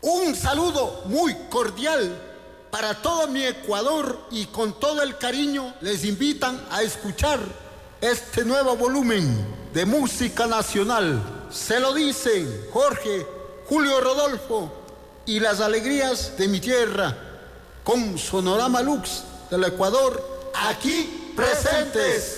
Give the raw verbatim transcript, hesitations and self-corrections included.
Un saludo muy cordial para todo mi Ecuador y con todo el cariño les invitan a escuchar este nuevo volumen de música nacional. Se lo dicen Jorge, Julio Rodolfo y las alegrías de mi tierra con Sonorama Lux del Ecuador aquí presentes.